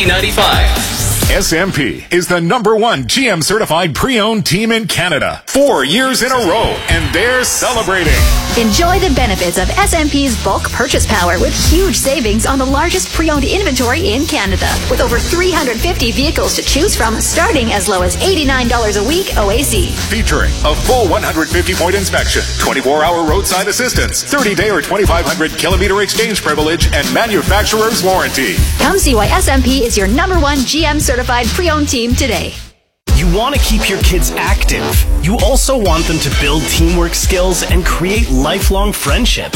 Z95. SMP is the #1 GM certified pre-owned team in Canada. 4 years in a row, and they're celebrating. Enjoy the benefits of SMP's bulk purchase power with huge savings on the largest pre-owned inventory in Canada. With over 350 vehicles to choose from, starting as low as $89 a week OAC. Featuring a full 150-point inspection, 24-hour roadside assistance, 30-day or 2,500-kilometer exchange privilege, and manufacturer's warranty. Come see why SMP is your #1 GM certified pre-owned team today. You want to keep your kids active. You also want them to build teamwork skills and create lifelong friendships.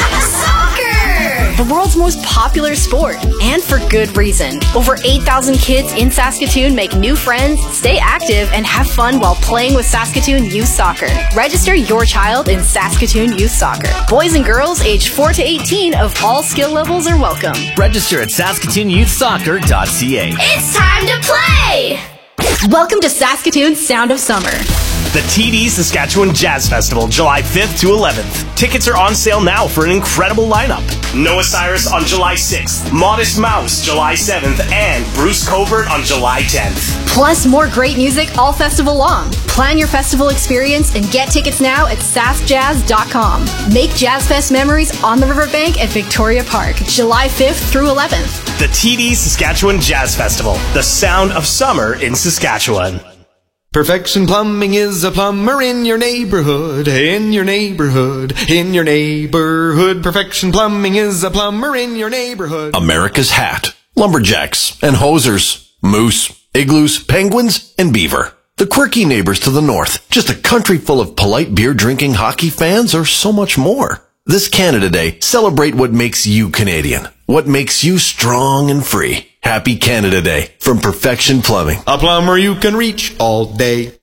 Soccer! The world's most popular sport, and for good reason. Over 8,000 kids in Saskatoon make new friends, stay active, and have fun while playing with Saskatoon Youth Soccer. Register your child in Saskatoon Youth Soccer. Boys and girls aged 4 to 18 of all skill levels are welcome. Register at SaskatoonYouthSoccer.ca. It's time to play! Welcome to Saskatoon's Sound of Summer. The TD Saskatchewan Jazz Festival, July 5th to 11th. Tickets are on sale now for an incredible lineup. Noah Cyrus on July 6th, Modest Mouse July 7th, and Bruce Covert on July 10th. Plus more great music all festival long. Plan your festival experience and get tickets now at saskjazz.com. Make Jazz Fest memories on the riverbank at Victoria Park, July 5th through 11th. The TD Saskatchewan Jazz Festival, the sound of summer in Saskatchewan. Perfection Plumbing is a plumber in your neighborhood, in your neighborhood, in your neighborhood. Perfection Plumbing is a plumber in your neighborhood. America's Hat, lumberjacks and hosers, moose, igloos, penguins, and beaver. The quirky neighbors to the north, just a country full of polite beer-drinking hockey fans, or so much more. This Canada Day, celebrate what makes you Canadian, what makes you strong and free. Happy Canada Day from Perfection Plumbing. A plumber you can reach all day.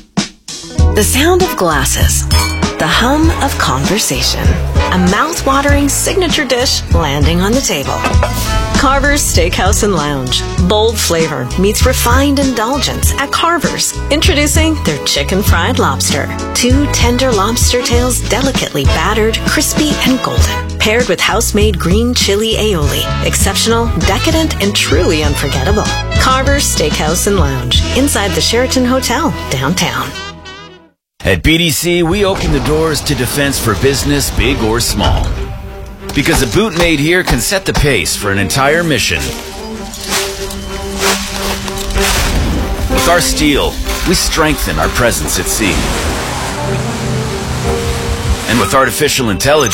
The sound of glasses. The hum of conversation. A mouth-watering signature dish landing on the table. Carver's Steakhouse and Lounge. Bold flavor meets refined indulgence at Carver's. Introducing their chicken fried lobster. 2 tender lobster tails delicately battered, crispy, and golden. Paired with house-made green chili aioli. Exceptional, decadent, and truly unforgettable. Carver's Steakhouse and Lounge. Inside the Sheraton Hotel, downtown. At BDC, we open the doors to defense for business, big or small. Because a boot made here can set the pace for an entire mission. With our steel, we strengthen our presence at sea. And with artificial intelligence,